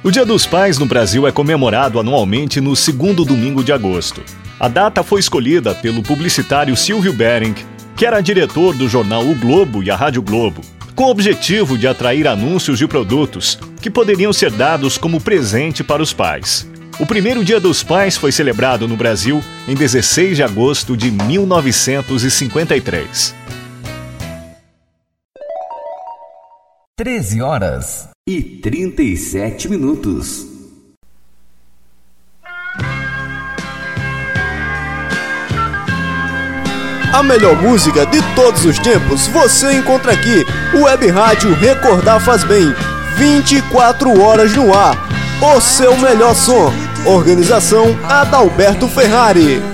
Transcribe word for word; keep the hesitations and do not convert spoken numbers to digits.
O Dia dos Pais no Brasil é comemorado anualmente no segundo domingo de agosto. A data foi escolhida pelo publicitário Silvio Bering, que era diretor do jornal O Globo e a Rádio Globo, com o objetivo de atrair anúncios de produtos que poderiam ser dados como presente para os pais. O primeiro Dia dos Pais foi celebrado no Brasil em dezesseis de agosto de mil novecentos e cinquenta e três. treze horas e trinta e sete minutos. A melhor música de todos os tempos você encontra aqui. O Web Rádio Recordar Faz Bem, vinte e quatro horas no ar. O seu melhor som. Organização Adalberto Ferrari.